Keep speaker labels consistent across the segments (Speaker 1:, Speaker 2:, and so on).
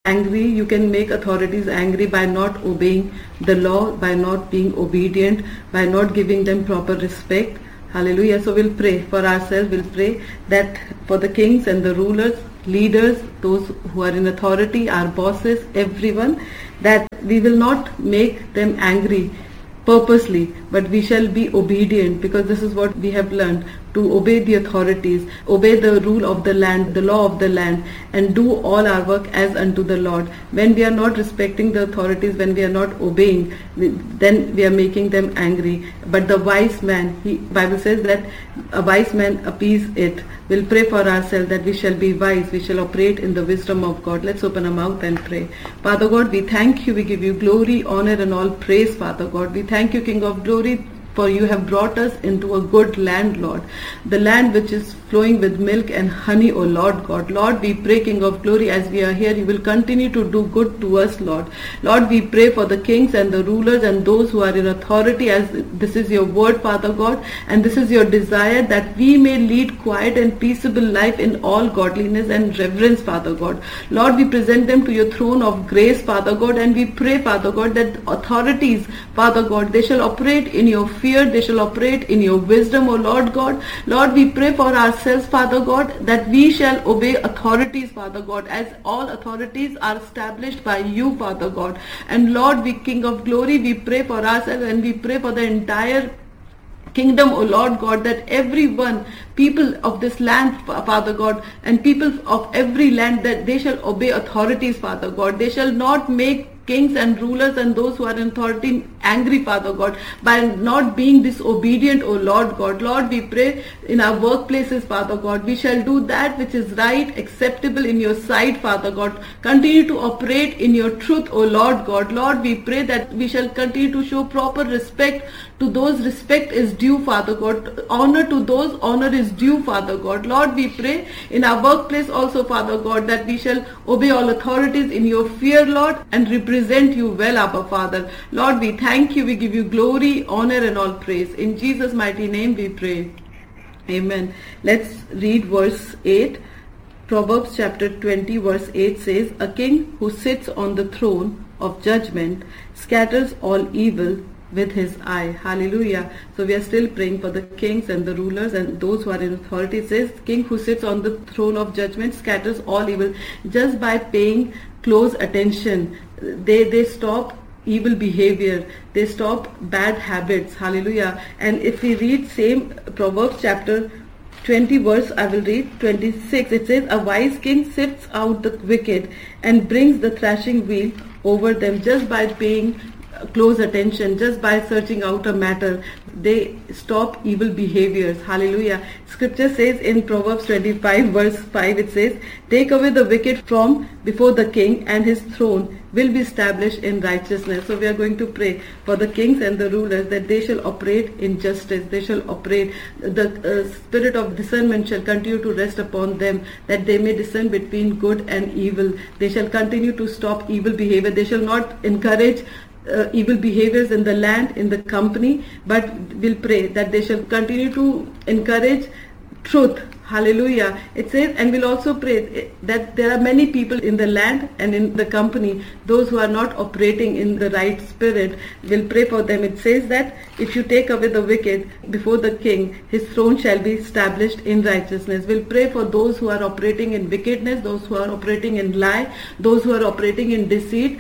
Speaker 1: angry. You can make authorities angry by not obeying the law, by not being obedient, by not giving them proper respect. Hallelujah. So we'll pray for ourselves. We'll pray that for the kings and the rulers, leaders, those who are in authority, our bosses, everyone, that we will not make them angry purposely, but we shall be obedient, because this is what we have learned, to obey the authorities, obey the rule of the land, the law of the land, and do all our work as unto the Lord. When we are not respecting the authorities, when we are not obeying, then we are making them angry. But the wise man, Bible says that a wise man appease it. We'll pray for ourselves that we shall be wise, we shall operate in the wisdom of God. Let's open our mouth and pray. Father God, we thank you, we give you glory, honor and all praise, Father God. We thank you, King of glory, for you have brought us into a good land, Lord. The land which is flowing with milk and honey, O Lord God. Lord, we pray, King of glory, as we are here, you will continue to do good to us, Lord. Lord, we pray for the kings and the rulers and those who are in authority, as this is your word, Father God, and this is your desire, that we may lead quiet and peaceable life in all godliness and reverence, Father God. Lord, we present them to your throne of grace, Father God, and we pray, Father God, that authorities, Father God, they shall operate in your fear, they shall operate in your wisdom, O Lord God. Lord, we pray for ourselves, Father God, that we shall obey authorities, Father God, as all authorities are established by you, Father God. And Lord, we, King of glory, we pray for ourselves and we pray for the entire kingdom, O Lord God, that everyone, people of this land, Father God, and people of every land, that they shall obey authorities, Father God. They shall not make kings and rulers and those who are in authority angry, Father God, by not being disobedient, O Lord God. Lord, we pray in our workplaces, Father God, we shall do that which is right, acceptable in your sight, Father God. Continue to operate in your truth, O Lord God. Lord, we pray that we shall continue to show proper respect to those respect is due, Father God. Honor to those honor is due, Father God. Lord, we pray in our workplace also, Father God, that we shall obey all authorities in your fear, Lord, and represent you well, Abba Father. Lord, we thank you, we give you glory, honor and all praise. In Jesus' mighty name we pray. Amen. Let's read verse 8. Proverbs chapter 20 verse 8 says, "A king who sits on the throne of judgment scatters all evil with his eye." Hallelujah. So we are still praying for the kings and the rulers and those who are in authority. It says, king who sits on the throne of judgment scatters all evil. Just by paying close attention, they stop evil behavior, they stop bad habits. Hallelujah. And if we read same Proverbs chapter 20 verse, I will read 26. It says, "A wise king sifts out the wicked and brings the thrashing wheel over them." Just by paying close attention, just by searching out a matter, they stop evil behaviors. Hallelujah. Scripture says in Proverbs 25 verse 5, it says, "Take away the wicked from before the king, and his throne will be established in righteousness." So we are going to pray for the kings and the rulers, that they shall operate in justice, they shall operate, the spirit of discernment shall continue to rest upon them, that they may discern between good and evil. They shall continue to stop evil behavior. They shall not encourage evil behaviors in the land, in the company, but we'll pray that they shall continue to encourage truth. Hallelujah. It says, and we'll also pray that there are many people in the land and in the company, those who are not operating in the right spirit. We'll pray for them. It says that if you take away the wicked before the king, his throne shall be established in righteousness. We'll pray for those who are operating in wickedness, those who are operating in lie, those who are operating in deceit.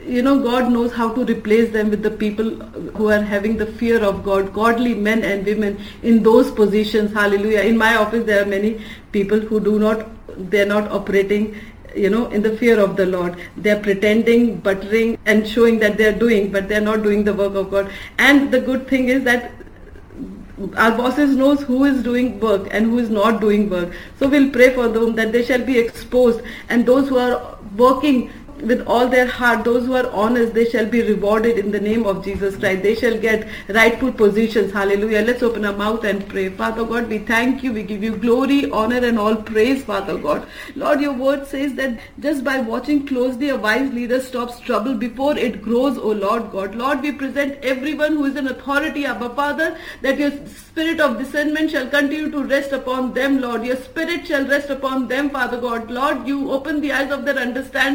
Speaker 1: God knows how to replace them with the people who are having the fear of God, godly men and women in those positions. Hallelujah. In my office, there are many people who they're not operating, in the fear of the Lord. They're pretending, buttering and showing that they're doing, but they're not doing the work of God. And the good thing is that our bosses knows who is doing work and who is not doing work. So we'll pray for them that they shall be exposed, and those who are working with all their heart, those who are honest, they shall be rewarded in the name of Jesus Christ. They shall get rightful positions. Hallelujah. Let's open our mouth and pray. Father God, we thank you. We give you glory, honor and all praise, Father God. Lord, your word says that just by watching closely, a wise leader stops trouble before it grows, O Lord God. Lord, we present everyone who is in authority, Abba Father, that your spirit of discernment shall continue to rest upon them, Lord. Your spirit shall rest upon them, Father God. Lord, you open the eyes of their understanding, Father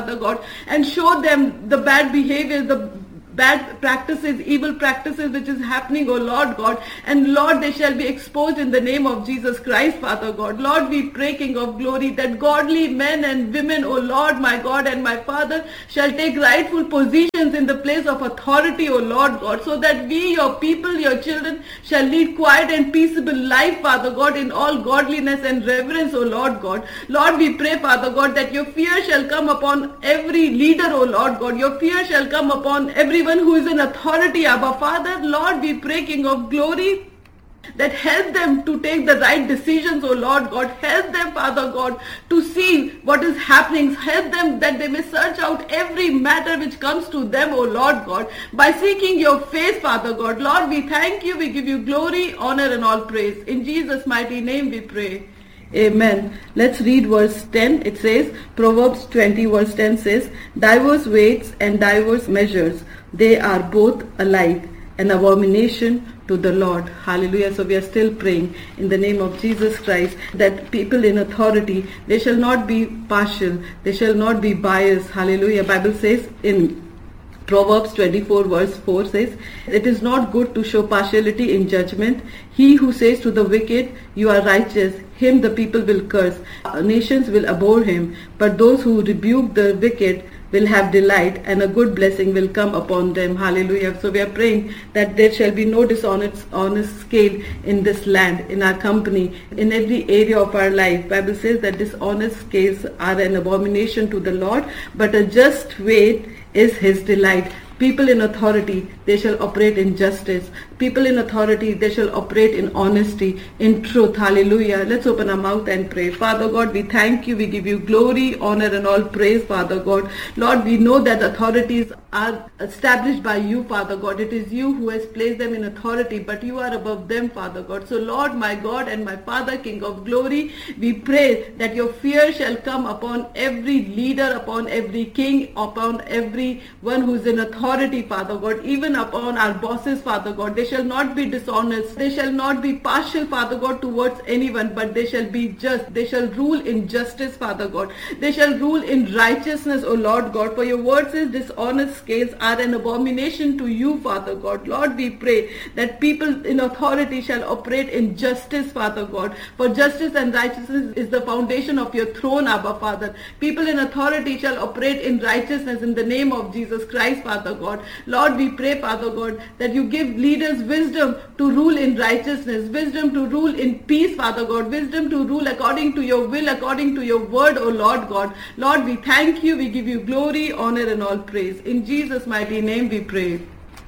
Speaker 1: Father God, and show them the bad behavior, the bad practices, evil practices which is happening, oh Lord God. And Lord, they shall be exposed in the name of Jesus Christ, Father God. Lord, we pray, King of glory, that godly men and women, oh Lord, my God and my Father, shall take rightful positions in the place of authority, oh Lord God, so that we, your people, your children, shall lead quiet and peaceable life, Father God, in all godliness and reverence, oh Lord God. Lord, we pray, Father God, that your fear shall come upon every leader, oh Lord God. Your fear shall come upon everyone who is in authority, Abba Father. Lord, we pray, King of glory, that help them to take the right decisions, oh Lord God. Help them, Father God, to see what is happening. Help them that they may search out every matter which comes to them, oh Lord God, by seeking your face, Father God. Lord, we thank you. We give you glory, honor and all praise. In Jesus' mighty name we pray. Amen. Let's read verse 10. It says, Proverbs 20 verse 10 says, diverse weights and diverse measures, they are both alike, an abomination to the Lord. Hallelujah. So we are still praying in the name of Jesus Christ that people in authority, they shall not be partial, they shall not be biased. Hallelujah. Bible says in Proverbs 24 verse 4 says, it is not good to show partiality in judgment. He who says to the wicked, you are righteous, him the people will curse. Nations will abhor him, but those who rebuke the wicked will have delight, and a good blessing will come upon them. Hallelujah. So we are praying that there shall be no dishonest scale in this land, in our company, in every area of our life. Bible says that dishonest scales are an abomination to the Lord, but a just weight is his delight. People in authority, they shall operate in justice. People in authority, they shall operate in honesty, in truth. Hallelujah. Let's open our mouth and pray. Father God, we thank you. We give you glory, honor and all praise, Father God. Lord, we know that authorities are established by you, Father God. It is you who has placed them in authority, but you are above them, Father God. So Lord, my God and my Father, King of glory, we pray that your fear shall come upon every leader, upon every king, upon every one who is in authority, Father God, even upon our bosses, Father God. They shall not be dishonest. They shall not be partial, Father God, towards anyone, but they shall be just. They shall rule in justice, Father God. They shall rule in righteousness, O Lord God. For your word says dishonest scales are an abomination to you, Father God. Lord, we pray that people in authority shall operate in justice, Father God. For justice and righteousness is the foundation of your throne, Abba Father. People in authority shall operate in righteousness in the name of Jesus Christ, Father God. Lord, we pray, Father God, that you give leaders wisdom to rule in righteousness, wisdom to rule in peace, Father God, wisdom to rule according to your will, according to your word, O Lord God. Lord, we thank you. We give you glory, honor and all praise. In Jesus' mighty name we pray.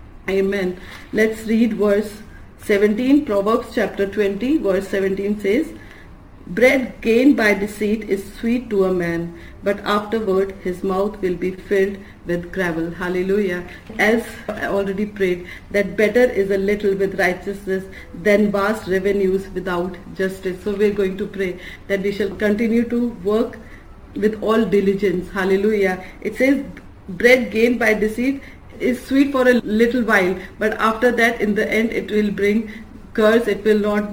Speaker 1: Amen. Let's read verse 17. Proverbs chapter 20 verse 17 says, bread gained by deceit is sweet to a man, but afterward his mouth will be filled with gravel. Hallelujah. As I already prayed, that better is a little with righteousness than vast revenues without justice. So we're going to pray that we shall continue to work with all diligence. Hallelujah. It says bread gained by deceit is sweet for a little while, but after that, in the end, it will bring curse. It will not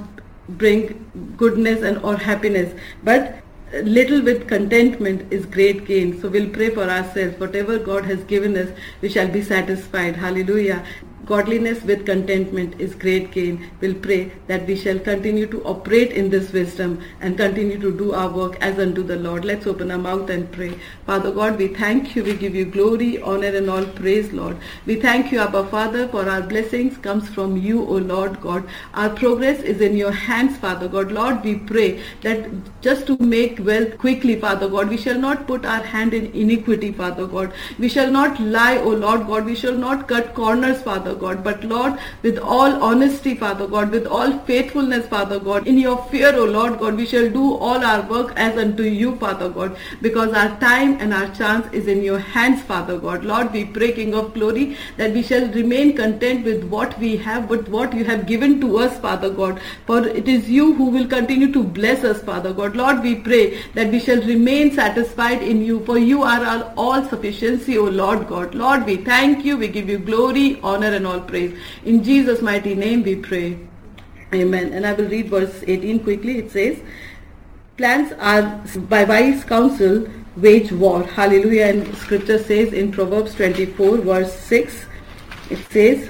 Speaker 1: bring goodness and or happiness, but little with contentment is great gain. So we'll pray for ourselves. Whatever God has given us, we shall be satisfied. Hallelujah. Godliness with contentment is great gain. We'll pray that we shall continue to operate in this wisdom and continue to do our work as unto the Lord. Let's open our mouth and pray. Father God, we thank you. We give you glory, honor and all praise, Lord. We thank you, Abba Father, for our blessings comes from you, O Lord God. Our progress is in your hands, Father God. Lord, we pray that just to make wealth quickly, Father God, we shall not put our hand in iniquity, Father God. We shall not lie, O Lord God. We shall not cut corners, Father God, but Lord, with all honesty, Father God, with all faithfulness, Father God, in your fear, O Lord God, we shall do all our work as unto you, Father God, because our time and our chance is in your hands, Father God. Lord, we pray, King of glory, that we shall remain content with what we have, with what you have given to us, Father God, for it is you who will continue to bless us, Father God. Lord, we pray that we shall remain satisfied in you, for you are our all sufficiency, O Lord God. Lord, we thank you, we give you glory, honor and all praise. In Jesus' mighty name we pray. Amen. And I will read verse 18 quickly. It says, plans are by wise counsel wage war. Hallelujah. And scripture says in Proverbs 24 verse 6, it says,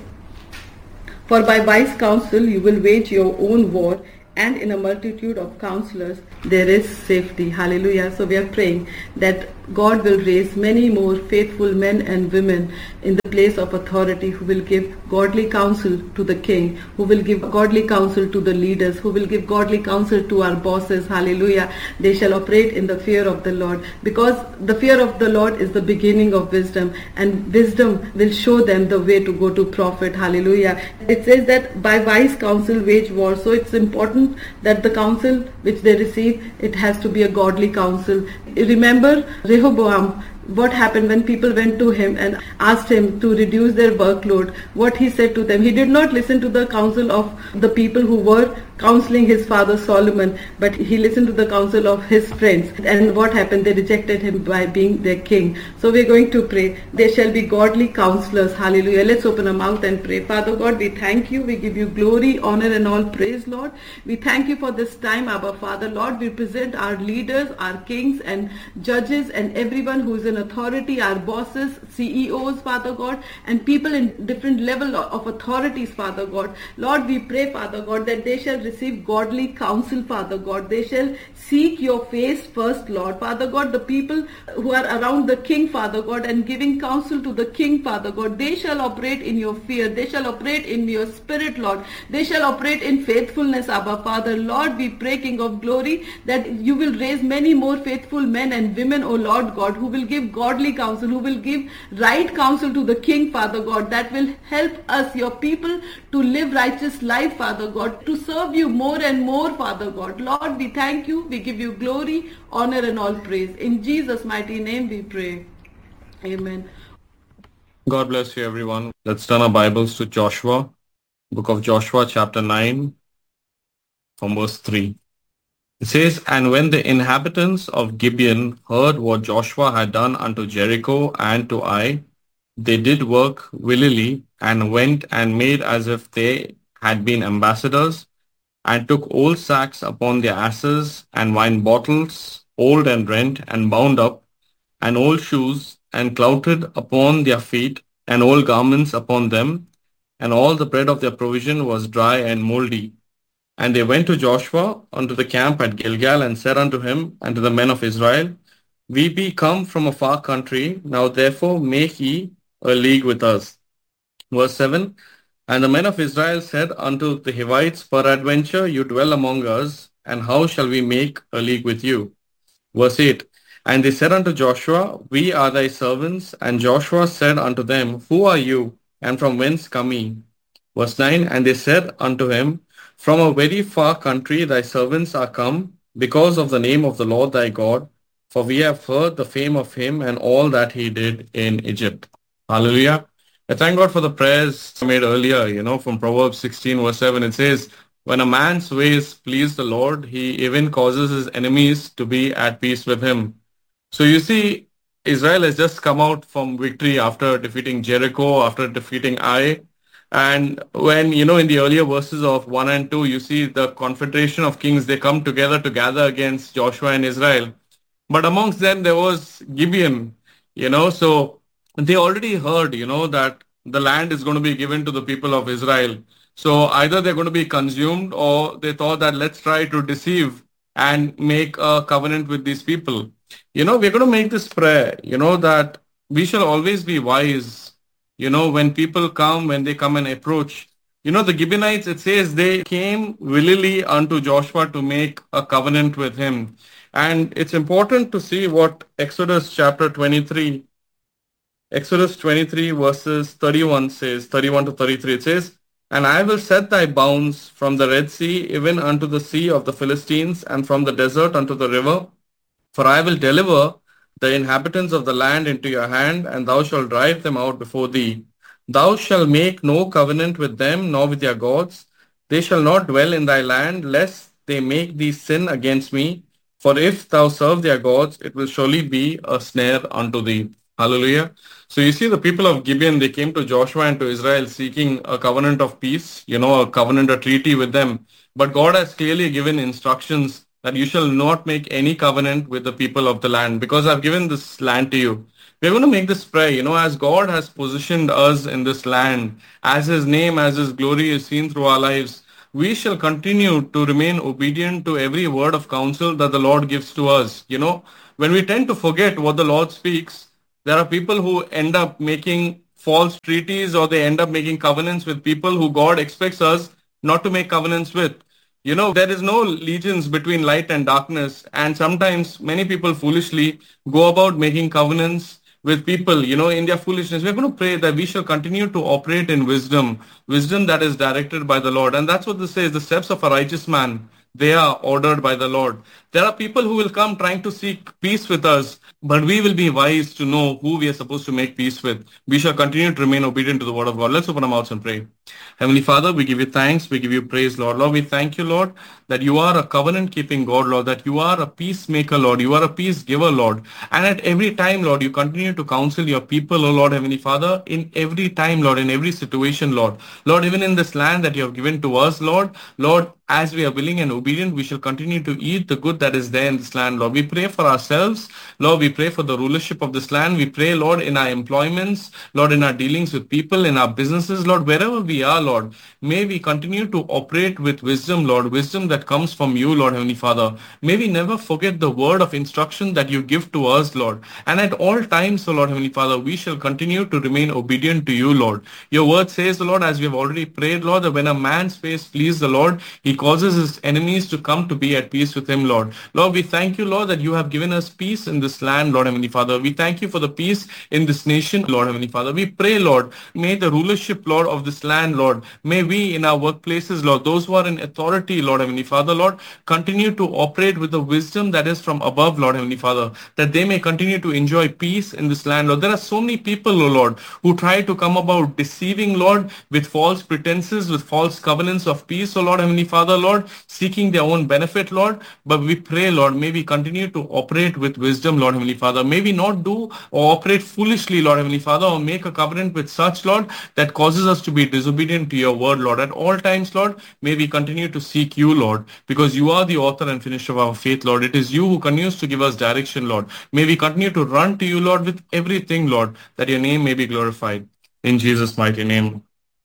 Speaker 1: for by wise counsel you will wage your own war, and in a multitude of counselors there is safety. Hallelujah. So we are praying that God will raise many more faithful men and women in the place of authority who will give godly counsel to the king, who will give godly counsel to the leaders, who will give godly counsel to our bosses. Hallelujah. They shall operate in the fear of the Lord, because the fear of the Lord is the beginning of wisdom, and wisdom will show them the way to go to profit. Hallelujah. It says that by wise counsel wage war. So it's important that the counsel which they receive, it has to be a godly counsel. Remember Rehoboam, what happened when people went to him and asked him to reduce their workload, what he said to them. He did not listen to the counsel of the people who were counseling his father Solomon, but he listened to the counsel of his friends. And what happened? They rejected him by being their king. So we're going to pray. There shall be godly counselors. Hallelujah. Let's open our mouth and pray. Father God, we thank you. We give you glory, honor, and all praise, Lord. We thank you for this time, Abba Father. Lord, we present our leaders, our kings and judges and everyone who is in authority, our bosses, CEOs, Father God, and people in different level of authorities, Father God. Lord, we pray, Father God, that they shall receive godly counsel, Father God. They shall seek your face first, Lord. Father God, the people who are around the king, Father God, and giving counsel to the king, Father God, they shall operate in your fear. They shall operate in your spirit, Lord. They shall operate in faithfulness, Abba Father. Lord, we pray, King of glory, that you will raise many more faithful men and women, O Lord God, who will give godly counsel, who will give right counsel to the king, Father God, that will help us, your people, to live righteous life, Father God, to serve you more and more, Father God. Lord, we thank you. We give you glory, honor, and all praise. In Jesus' mighty name we pray. Amen.
Speaker 2: God bless you, everyone. Let's turn our Bibles to Joshua, book of Joshua, chapter 9, from verse 3. It says, and when the inhabitants of Gibeon heard what Joshua had done unto Jericho and to Ai, they did work willily, and went and made as if they had been ambassadors, and took old sacks upon their asses, and wine bottles, old and rent, and bound up, and old shoes, and clouted upon their feet, and old garments upon them, and all the bread of their provision was dry and mouldy. And they went to Joshua unto the camp at Gilgal, and said unto him and to the men of Israel, we be come from a far country, now therefore make ye a league with us. Verse 7, and the men of Israel said unto the Hivites, peradventure you dwell among us, and how shall we make a league with you? Verse 8, and they said unto Joshua, we are thy servants. And Joshua said unto them, who are you, and from whence come ye? Verse 9, and they said unto him, from a very far country thy servants are come, because of the name of the Lord thy God, for we have heard the fame of him and all that he did in Egypt. Hallelujah. I thank God for the prayers made earlier, from Proverbs 16 verse 7. It says, when a man's ways please the Lord, he even causes his enemies to be at peace with him. So you see, Israel has just come out from victory after defeating Jericho, after defeating Ai. And when, in the earlier verses of 1 and 2, you see the confederation of kings, they come together to gather against Joshua and Israel. But amongst them, there was Gibeon, so they already heard, that the land is going to be given to the people of Israel. So either they're going to be consumed, or they thought that let's try to deceive and make a covenant with these people. We're going to make this prayer, that we shall always be wise, when people come, when they come and approach. The Gibeonites, it says they came willily unto Joshua to make a covenant with him. And it's important to see what Exodus 23 verses 31 says, 31 to 33. It says, and I will set thy bounds from the Red Sea even unto the sea of the Philistines, and from the desert unto the river. For I will deliver the inhabitants of the land into your hand, and thou shalt drive them out before thee. Thou shalt make no covenant with them, nor with their gods. They shall not dwell in thy land, lest they make thee sin against me. For if thou serve their gods, it will surely be a snare unto thee. Hallelujah. So you see the people of Gibeon, they came to Joshua and to Israel seeking a covenant of peace, a covenant, a treaty with them. But God has clearly given instructions that you shall not make any covenant with the people of the land because I've given this land to you. We're going to make this prayer, as God has positioned us in this land, as His name, as His glory is seen through our lives, we shall continue to remain obedient to every word of counsel that the Lord gives to us. When we tend to forget what the Lord speaks, there are people who end up making false treaties or they end up making covenants with people who God expects us not to make covenants with. There is no allegiance between light and darkness. And sometimes many people foolishly go about making covenants with people, in their foolishness. We're going to pray that we shall continue to operate in wisdom that is directed by the Lord. And that's what this says, the steps of a righteous man, they are ordered by the Lord. There are people who will come trying to seek peace with us, but we will be wise to know who we are supposed to make peace with. We shall continue to remain obedient to the word of God. Let's open our mouths and pray. Heavenly Father, we give you thanks. We give you praise, Lord. Lord, we thank you, Lord, that you are a covenant-keeping God, Lord, that you are a peacemaker, Lord. You are a peace giver, Lord. And at every time, Lord, you continue to counsel your people, O Lord, Heavenly Father, in every time, Lord, in every situation, Lord. Lord, even in this land that you have given to us, Lord, as we are willing and obedient, we shall continue to eat the good that is there in this land, Lord. We pray for ourselves, Lord. We pray for the rulership of this land. We pray, Lord, in our employments, Lord, in our dealings with people, in our businesses, Lord, wherever we are, Lord, may we continue to operate with wisdom, Lord, wisdom that comes from you, Lord, Heavenly Father. May we never forget the word of instruction that you give to us, Lord. And at all times, O Lord, Heavenly Father, we shall continue to remain obedient to you, Lord. Your word says, Lord, as we have already prayed, Lord, that when a man's ways please the Lord, he causes his enemies to come to be at peace with him, Lord. Lord, we thank you, Lord, that you have given us peace in this land, Lord, Heavenly Father. We thank you for the peace in this nation, Lord, Heavenly Father. We pray, Lord, may the rulership, Lord, of this land, Lord, may we in our workplaces, Lord, those who are in authority, Lord, Heavenly Father, Lord, continue to operate with the wisdom that is from above, Lord, Heavenly Father, that they may continue to enjoy peace in this land, Lord. There are so many people, oh Lord, who try to come about deceiving, Lord, with false pretenses, with false covenants of peace, oh Lord, Heavenly Father, Lord, seeking their own benefit, Lord. But we pray, Lord, may we continue to operate with wisdom, Lord, Heavenly Father. May we not do or operate foolishly, Lord, Heavenly Father, or make a covenant with such, Lord, that causes us to be disobedient to your word, Lord. At all times, Lord, may we continue to seek you, Lord, because you are the author and finisher of our faith, Lord. It is you who continues to give us direction, Lord. May we continue to run to you, Lord, with everything, Lord, that your name may be glorified. In Jesus' mighty name.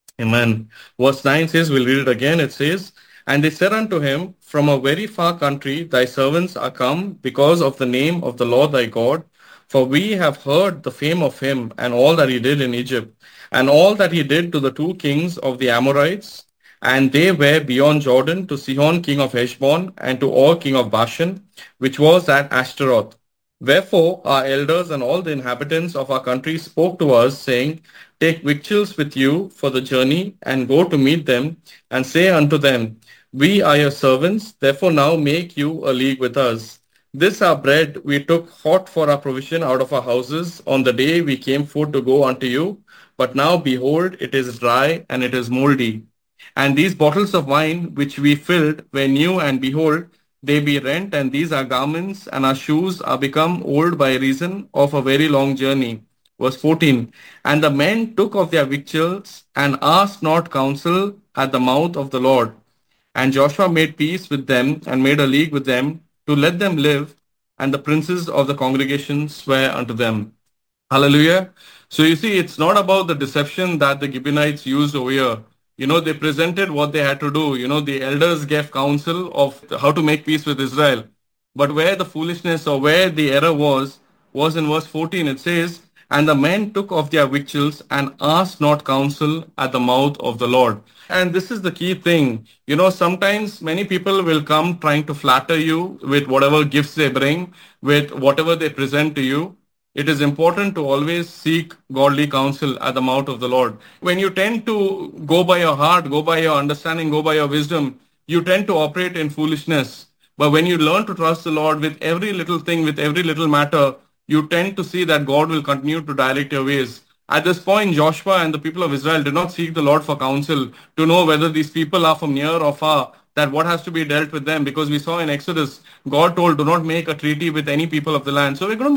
Speaker 2: Amen. Verse 9 says, we'll read it again. It says, and they said unto him, from a very far country thy servants are come because of the name of the Lord thy God. For we have heard the fame of him and all that he did in Egypt, and all that he did to the two kings of the Amorites. And they were beyond Jordan to Sihon king of Heshbon, and to Og king of Bashan, which was at Ashtaroth. Wherefore our elders and all the inhabitants of our country spoke to us, saying, take victuals with you for the journey, and go to meet them, and say unto them, we are your servants, therefore now make you a league with us. This our bread we took hot for our provision out of our houses on the day we came forth to go unto you. But now behold, it is dry and it is moldy. And these bottles of wine which we filled were new, and behold, they be rent, and these our garments and our shoes are become old by reason of a very long journey. Verse 14, and the men took of their victuals and asked not counsel at the mouth of the Lord. And Joshua made peace with them and made a league with them to let them live, and the princes of the congregation swear unto them. Hallelujah. So you see, it's not about the deception that the Gibeonites used over here. They presented what they had to do. The elders gave counsel of how to make peace with Israel. But where the foolishness or where the error was in verse 14. It says, and the men took of their victuals and asked not counsel at the mouth of the Lord. And this is the key thing. Sometimes many people will come trying to flatter you with whatever gifts they bring, with whatever they present to you. It is important to always seek godly counsel at the mouth of the Lord. When you tend to go by your heart, go by your understanding, go by your wisdom, you tend to operate in foolishness. But when you learn to trust the Lord with every little thing, with every little matter, you tend to see that God will continue to direct your ways. At this point, Joshua and the people of Israel did not seek the Lord for counsel to know whether these people are from near or far, that what has to be dealt with them. Because we saw in Exodus, God told, do not make a treaty with any people of the land. So we're going to make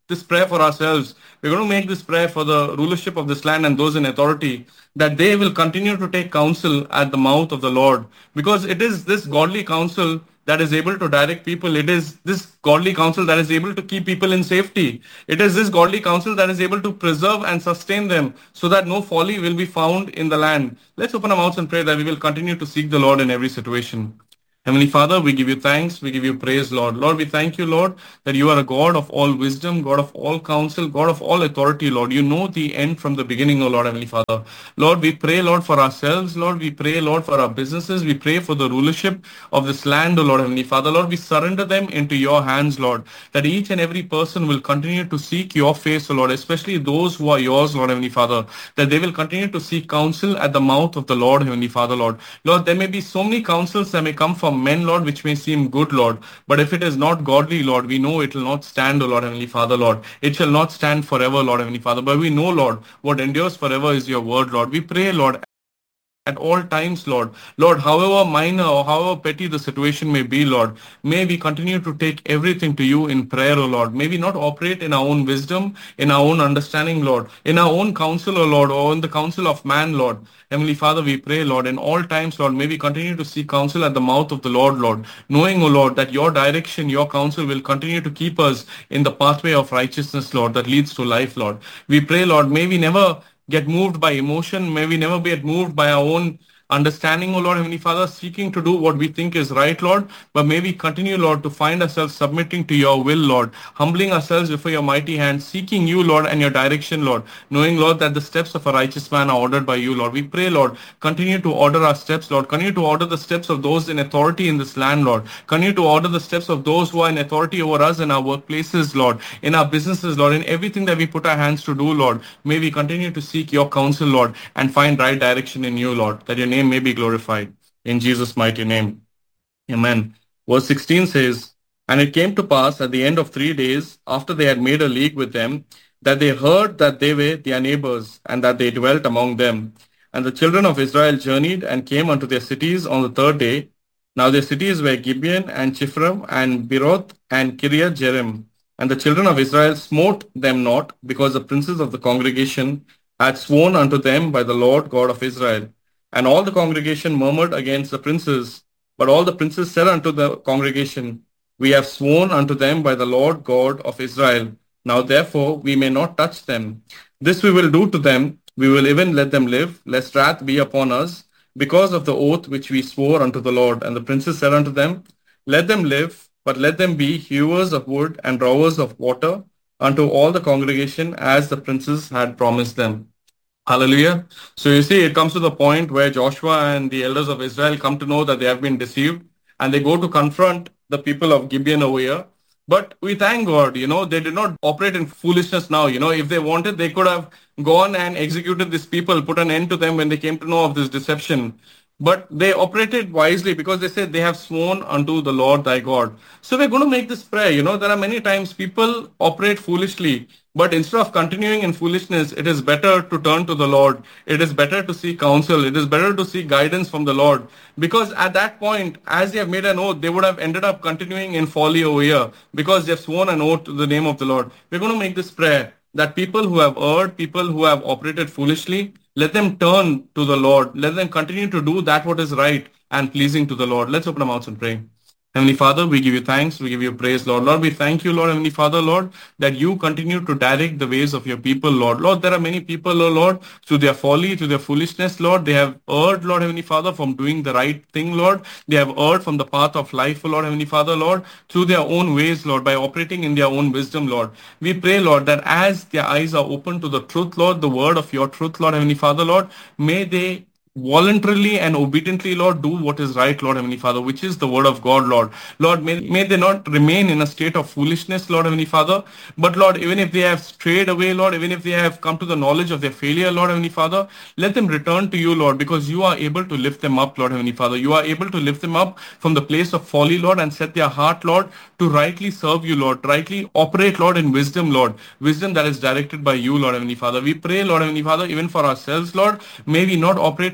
Speaker 2: this prayer for ourselves. We're going to make this prayer for the rulership of this land and those in authority, that they will continue to take counsel at the mouth of the Lord, because it is this godly counsel that is able to direct people. It is this godly counsel that is able to keep people in safety. It is this godly counsel that is able to preserve and sustain them so that no folly will be found in the land. Let's open our mouths and pray that we will continue to seek the Lord in every situation. Heavenly Father, we give you thanks, we give you praise, Lord. Lord, we thank you, Lord, that you are a God of all wisdom, God of all counsel, God of all authority, Lord. You know the end from the beginning, O Lord, Heavenly Father. Lord, we pray, Lord, for ourselves, Lord. We pray, Lord, for our businesses. We pray for the rulership of this land, O Lord, Heavenly Father. Lord, we surrender them into your hands, Lord, that each and every person will continue to seek your face, O Lord, especially those who are yours, Lord, Heavenly Father, that they will continue to seek counsel at the mouth of the Lord, Heavenly Father, Lord. Lord, there may be so many counsels that may come from men, Lord, which may seem good, Lord. But if it is not godly, Lord, we know it will not stand, O Lord, Heavenly Father, Lord. It shall not stand forever, Lord, Heavenly Father. But we know, Lord, what endures forever is your word, Lord. We pray, Lord, at all times, Lord. Lord, however minor or however petty the situation may be, Lord, may we continue to take everything to you in prayer, O Lord. May we not operate in our own wisdom, in our own understanding, Lord, in our own counsel, O Lord, or in the counsel of man, Lord. Heavenly Father, we pray, Lord, in all times, Lord, may we continue to seek counsel at the mouth of the Lord, Lord, knowing, O Lord, that your direction, your counsel will continue to keep us in the pathway of righteousness, Lord, that leads to life, Lord. We pray, Lord, may we never get moved by emotion. May we never get moved by our own understanding, O Lord, Heavenly Father, seeking to do what we think is right, Lord. But may we continue, Lord, to find ourselves submitting to your will, Lord, humbling ourselves before your mighty hand, seeking you, Lord, and your direction, Lord, knowing, Lord, that the steps of a righteous man are ordered by you, Lord. We pray, Lord, continue to order our steps, Lord. Continue to order the steps of those in authority in this land, Lord. Continue to order the steps of those who are in authority over us in our workplaces, Lord, in our businesses, Lord, in everything that we put our hands to do, Lord. May we continue to seek your counsel, Lord, and find right direction in you, Lord, that your name may be glorified. In Jesus' mighty name. Amen. Verse 16 says, "And it came to pass at the end of 3 days, after they had made a league with them, that they heard that they were their neighbors, and that they dwelt among them. And the children of Israel journeyed and came unto their cities on the 3rd day. Now their cities were Gibeon and Chifram and Beeroth and Kiriath Jearim. And the children of Israel smote them not, because the princes of the congregation had sworn unto them by the Lord God of Israel. And all the congregation murmured against the princes. But all the princes said unto the congregation, We have sworn unto them by the Lord God of Israel. Now therefore we may not touch them. This we will do to them. We will even let them live, lest wrath be upon us, because of the oath which we swore unto the Lord. And the princes said unto them, Let them live, but let them be hewers of wood and drawers of water unto all the congregation, as the princes had promised them." Hallelujah. So you see, it comes to the point where Joshua and the elders of Israel come to know that they have been deceived, and they go to confront the people of Gibeon over here. But we thank God, they did not operate in foolishness now. If they wanted, they could have gone and executed these people, put an end to them when they came to know of this deception. But they operated wisely, because they said they have sworn unto the Lord thy God. So we're going to make this prayer. There are many times people operate foolishly, but instead of continuing in foolishness, it is better to turn to the Lord. It is better to seek counsel. It is better to seek guidance from the Lord. Because at that point, as they have made an oath, they would have ended up continuing in folly over here, because they have sworn an oath to the name of the Lord. We're going to make this prayer that people who have erred, people who have operated foolishly, let them turn to the Lord. Let them continue to do that what is right and pleasing to the Lord. Let's open our mouths and pray. Heavenly Father, we give you thanks, we give you praise, Lord. Lord, we thank you, Lord, Heavenly Father, Lord, that you continue to direct the ways of your people, Lord. Lord, there are many people, oh Lord, through their folly, through their foolishness, Lord, they have erred, Lord, Heavenly Father, from doing the right thing, Lord. They have erred from the path of life, oh Lord, Heavenly Father, Lord, through their own ways, Lord, by operating in their own wisdom, Lord. We pray, Lord, that as their eyes are open to the truth, Lord, the word of your truth, Lord, Heavenly Father, Lord, may they voluntarily and obediently, Lord, do what is right, Lord, Heavenly Father, which is the word of God, Lord. Lord, may they not remain in a state of foolishness, Lord, Heavenly Father, but Lord, even if they have strayed away, Lord, even if they have come to the knowledge of their failure, Lord, Heavenly Father, let them return to you, Lord, because you are able to lift them up, Lord, Heavenly Father. You are able to lift them up from the place of folly, Lord, and set their heart, Lord, to rightly serve you, Lord, rightly operate, Lord, in wisdom, Lord, wisdom that is directed by you, Lord, Heavenly Father. We pray, Lord, Heavenly Father, even for ourselves, Lord, may we not operate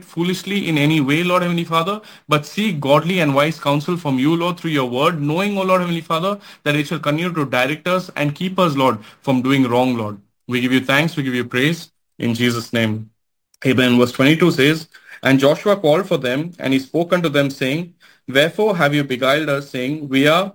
Speaker 2: foolishly in any way, Lord Heavenly Father, but seek godly and wise counsel from you, Lord, through your word, knowing, O Lord Heavenly Father, that it shall continue to direct us and keep us, Lord, from doing wrong, Lord. We give you thanks, we give you praise in Jesus' name. Amen. Verse 22 says, And Joshua called for them, and he spoke unto them, saying, Wherefore have you beguiled us, saying,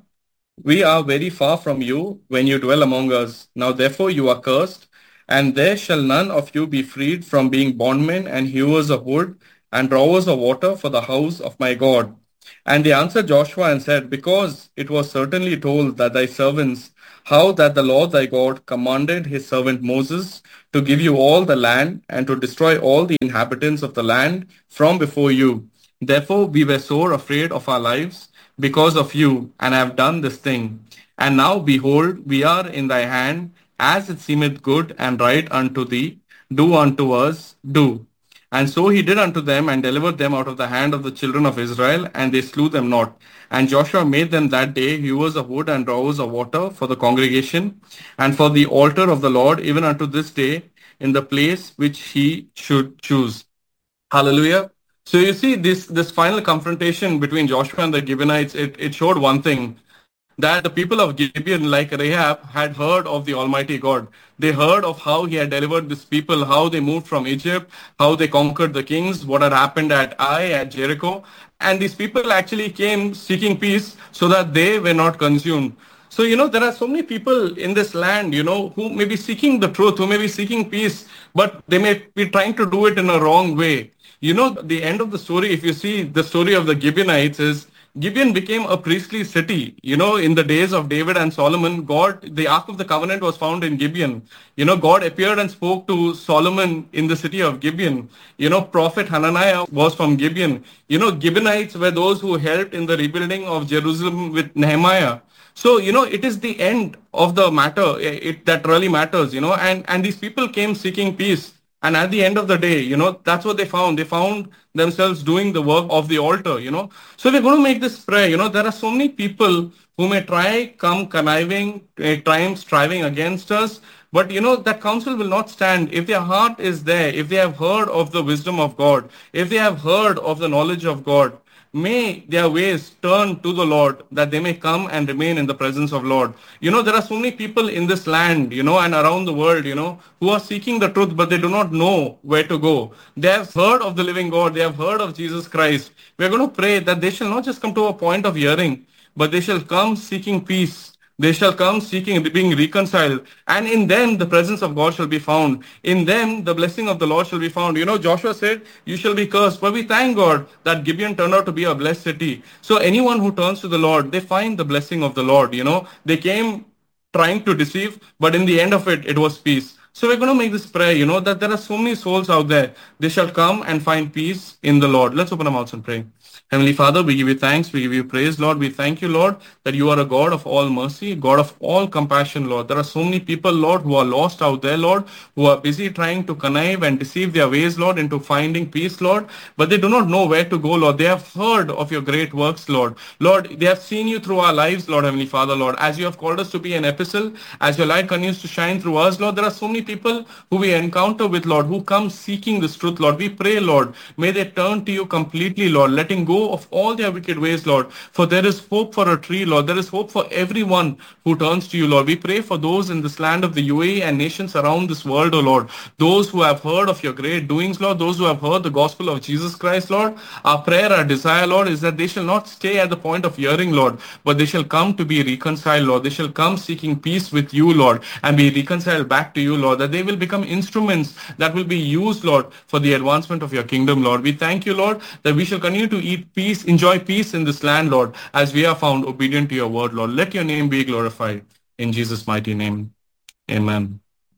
Speaker 2: we are very far from you when you dwell among us. Now therefore you are cursed, and there shall none of you be freed from being bondmen and hewers of wood and drawers of water for the house of my God. And they answered Joshua and said, Because it was certainly told that thy servants, how that the Lord thy God commanded his servant Moses to give you all the land and to destroy all the inhabitants of the land from before you. Therefore we were sore afraid of our lives because of you, and have done this thing. And now, behold, we are in thy hand, as it seemeth good and right unto thee. Do unto us, do. And so he did unto them, and delivered them out of the hand of the children of Israel, and they slew them not. And Joshua made them that day hewers of wood and drawers of water for the congregation, and for the altar of the Lord, even unto this day, in the place which he should choose. Hallelujah. So you see this final confrontation between Joshua and the Gibeonites, it showed one thing, that the people of Gibeon, like Rahab, had heard of the Almighty God. They heard of how he had delivered these people, how they moved from Egypt, how they conquered the kings, what had happened at Ai, at Jericho. And these people actually came seeking peace so that they were not consumed. So, there are so many people in this land, who may be seeking the truth, who may be seeking peace, but they may be trying to do it in a wrong way. The end of the story, if you see the story of the Gibeonites, is Gibeon became a priestly city. In the days of David and Solomon, the Ark of the Covenant was found in Gibeon. God appeared and spoke to Solomon in the city of Gibeon. Prophet Hananiah was from Gibeon. Gibeonites were those who helped in the rebuilding of Jerusalem with Nehemiah. So, it is the end of the matter that really matters, and these people came seeking peace. And at the end of the day, that's what they found. They found themselves doing the work of the altar, So we're going to make this prayer, there are so many people who may come conniving, striving against us. But, that counsel will not stand if their heart is there, if they have heard of the wisdom of God, if they have heard of the knowledge of God. May their ways turn to the Lord, that they may come and remain in the presence of Lord. There are so many people in this land, and around the world, who are seeking the truth, but they do not know where to go. They have heard of the living God. They have heard of Jesus Christ. We're going to pray that they shall not just come to a point of hearing, but they shall come seeking peace. They shall come seeking, being reconciled. And in them, the presence of God shall be found. In them, the blessing of the Lord shall be found. Joshua said, you shall be cursed. But we thank God that Gibeon turned out to be a blessed city. So anyone who turns to the Lord, they find the blessing of the Lord. They came trying to deceive, but in the end of it, it was peace. So we're going to make this prayer, that there are so many souls out there. They shall come and find peace in the Lord. Let's open our mouths and pray. Heavenly Father, we give you thanks, we give you praise, Lord. We thank you, Lord, that you are a God of all mercy, God of all compassion, Lord. There are so many people, Lord, who are lost out there, Lord, who are busy trying to connive and deceive their ways, Lord, into finding peace, Lord, but they do not know where to go, Lord. They have heard of your great works, Lord. Lord, they have seen you through our lives, Lord, Heavenly Father, Lord. As you have called us to be an epistle, as your light continues to shine through us, Lord, there are so many people who we encounter with, Lord, who come seeking this truth, Lord. We pray, Lord, may they turn to you completely, Lord, letting go of all their wicked ways, Lord. For there is hope for a tree, Lord. There is hope for everyone who turns to you, Lord. We pray for those in this land of the UAE and nations around this world, O Lord. Those who have heard of your great doings, Lord. Those who have heard the gospel of Jesus Christ, Lord. Our prayer, our desire, Lord, is that they shall not stay at the point of hearing, Lord, but they shall come to be reconciled, Lord. They shall come seeking peace with you, Lord, and be reconciled back to you, Lord. That they will become instruments that will be used, Lord, for the advancement of your kingdom, Lord. We thank you, Lord, that we shall continue to eat peace, enjoy peace in this land, Lord, as we are found obedient to your word, Lord. Let your name be glorified. In Jesus' mighty name, amen.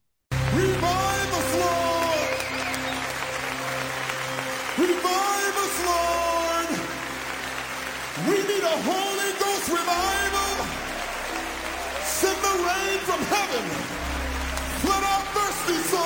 Speaker 3: Revive us, Lord! Revive us, Lord! We need a Holy Ghost revival. Send the rain from heaven. Flood our thirsty souls.